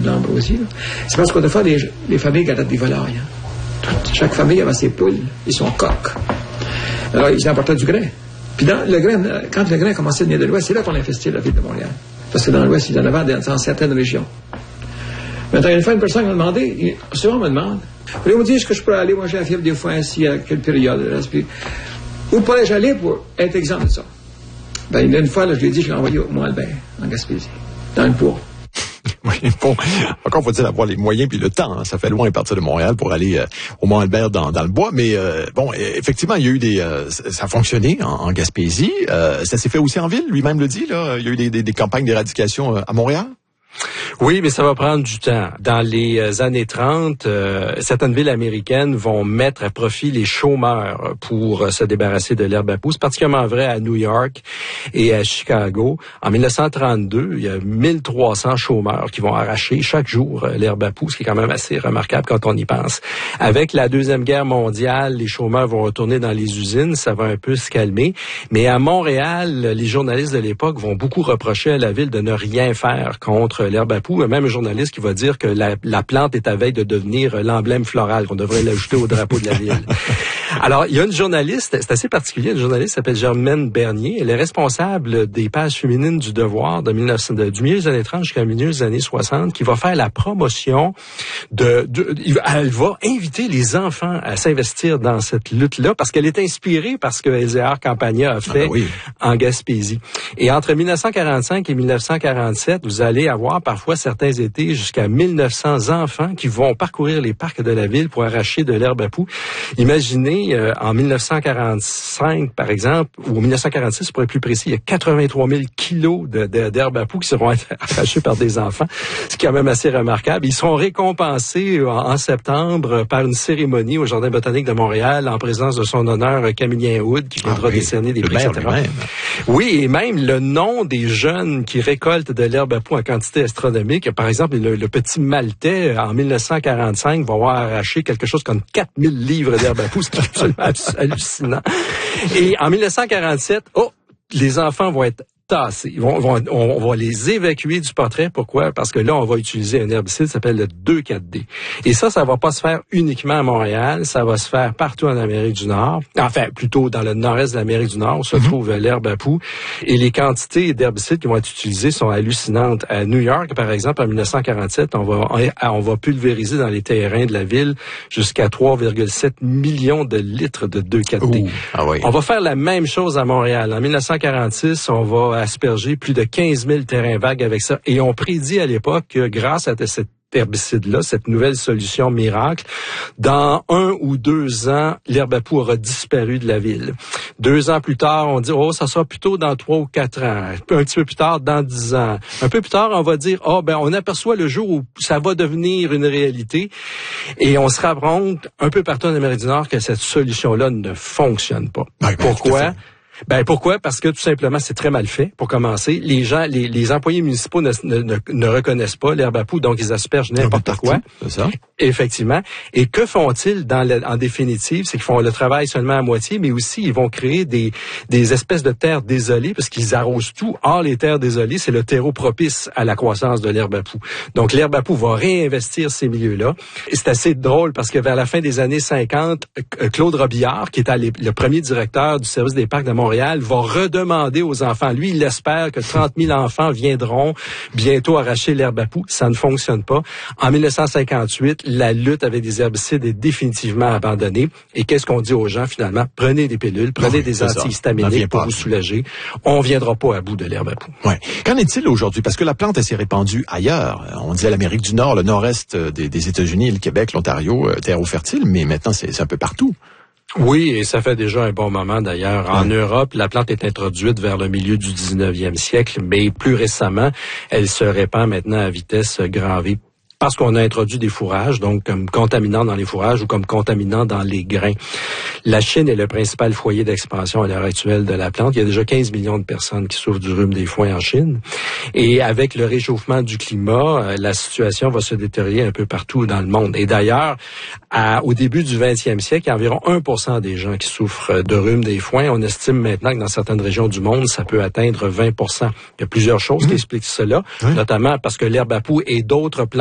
de l'ambroisie. Là. C'est parce qu'autrefois, les familles gardaient des volailles. Hein. Chaque famille avait ses poules et son coq. Alors, ils apportaient du grain. Puis quand le grain commençait à venir de l'Ouest, c'est là qu'on infestait la ville de Montréal. Parce que dans l'Ouest, il y en avait dans certaines régions. Maintenant, une fois, une personne m'a demandé, souvent on me demande, voulez-vous me dire ce que je pourrais aller, moi j'ai la fièvre des foins ici, à quelle période, là, puis, où pourrais-je aller pour être exempt de ça? Ben, une fois, là, je lui ai dit, je l'ai envoyé au Mont-Albert, en Gaspésie, dans le bois. Oui, bon, encore faut-il avoir les moyens puis le temps. Hein. Ça fait loin partir de Montréal pour aller au Mont-Albert dans le bois. Mais bon, effectivement, il y a eu ça a fonctionné en Gaspésie. Ça s'est fait aussi en ville, lui-même le dit. Là, il y a eu des campagnes d'éradication à Montréal. Oui, mais ça va prendre du temps. Dans les années 30, certaines villes américaines vont mettre à profit les chômeurs pour se débarrasser de l'herbe à poux. C'est particulièrement vrai à New York et à Chicago. En 1932, il y a 1300 chômeurs qui vont arracher chaque jour l'herbe à poux, ce qui est quand même assez remarquable quand on y pense. Avec la Deuxième Guerre mondiale, les chômeurs vont retourner dans les usines, ça va un peu se calmer. Mais à Montréal, les journalistes de l'époque vont beaucoup reprocher à la ville de ne rien faire contre l'herbe à poux. Même un journaliste qui va dire que la plante est à veille de devenir l'emblème floral, qu'on devrait l'ajouter au drapeau de la ville. Alors, il y a une journaliste, c'est assez particulier, une journaliste qui s'appelle Germaine Bernier. Elle est responsable des pages féminines du Devoir du milieu des années 30 jusqu'à milieu des années 60, qui va faire la promotion elle va inviter les enfants à s'investir dans cette lutte-là, parce qu'elle est inspirée par ce que Ézéard Campagna a fait en Gaspésie. Et entre 1945 et 1947, vous allez avoir parfois certains étés jusqu'à 1900 enfants qui vont parcourir les parcs de la ville pour arracher de l'herbe à poux. Imaginez, en 1945, par exemple, ou en 1946, pour être plus précis, il y a 83 000 kilos d'herbe à poux qui seront arrachés par des enfants, ce qui est quand même assez remarquable. Ils seront récompensés en septembre par une cérémonie au Jardin botanique de Montréal en présence de son honneur Camillien Hood, qui viendra décerner des prix, etc. Oui, et même le nom des jeunes qui récoltent de l'herbe à poux en quantité astronomique. Par exemple, le petit Maltais, en 1945, va avoir arraché quelque chose comme 4000 livres d'herbe à poux, ce qui est absolument hallucinant. Et en 1947, les enfants vont être tassés. On va les évacuer du portrait. Pourquoi? Parce que là, on va utiliser un herbicide qui s'appelle le 2,4-D. Et ça va pas se faire uniquement à Montréal, ça va se faire partout en Amérique du Nord. Enfin, plutôt dans le nord-est de l'Amérique du Nord, où se trouve l'herbe à poux. Et les quantités d'herbicides qui vont être utilisées sont hallucinantes. À New York, par exemple, en 1947, on va pulvériser dans les terrains de la ville jusqu'à 3,7 millions de litres de 2,4-D. On va faire la même chose à Montréal. En 1946, on va asperger plus de 15 000 terrains vagues avec ça. Et on prédit à l'époque que grâce à cet herbicide-là, cette nouvelle solution miracle, dans 1 ou 2 ans, l'herbe à poux aura disparu de la ville. 2 ans plus tard, on dit, ça sera plutôt dans 3 ou 4 ans. Un petit peu plus tard, dans 10 ans. Un peu plus tard, on va dire, on aperçoit le jour où ça va devenir une réalité. Et on se rend compte, un peu partout en Amérique du Nord, que cette solution-là ne fonctionne pas. Pourquoi? Pourquoi? Parce que tout simplement, c'est très mal fait, pour commencer. Les gens, les employés municipaux ne reconnaissent pas l'herbe à poux, donc ils aspergent n'importe quoi. C'est ça. Effectivement. Et que font-ils en définitive? C'est qu'ils font le travail seulement à moitié, mais aussi ils vont créer des espèces de terres désolées, parce qu'ils arrosent tout. Or, les terres désolées, c'est le terreau propice à la croissance de l'herbe à poux. Donc, l'herbe à poux va réinvestir ces milieux-là. Et c'est assez drôle, parce que vers la fin des années 50, Claude Robillard, qui était le premier directeur du service des parcs de Montréal, va redemander aux enfants. Lui, il espère que 30 000 enfants viendront bientôt arracher l'herbe à poux. Ça ne fonctionne pas. En 1958, la lutte avec des herbicides est définitivement abandonnée. Et qu'est-ce qu'on dit aux gens, finalement? Prenez des pilules, prenez des antihistaminiques pour vous soulager. On ne viendra pas à bout de l'herbe à poux. Ouais. Qu'en est-il aujourd'hui? Parce que la plante, elle s'est répandue ailleurs. On dit à l'Amérique du Nord, le nord-est des États-Unis, le Québec, l'Ontario, terreau fertile, mais maintenant, c'est un peu partout. Oui, et ça fait déjà un bon moment d'ailleurs. En Europe, la plante est introduite vers le milieu du 19e siècle, mais plus récemment, elle se répand maintenant à vitesse grand V. Parce qu'on a introduit des fourrages, donc comme contaminants dans les fourrages ou comme contaminants dans les grains. La Chine est le principal foyer d'expansion à l'heure actuelle de la plante. Il y a déjà 15 millions de personnes qui souffrent du rhume des foins en Chine. Et avec le réchauffement du climat, la situation va se détériorer un peu partout dans le monde. Et d'ailleurs, au début du 20e siècle, il y a environ 1% des gens qui souffrent de rhume des foins. On estime maintenant que dans certaines régions du monde, ça peut atteindre 20%. Il y a plusieurs choses qui expliquent cela, notamment parce que l'herbe à poux et d'autres plantes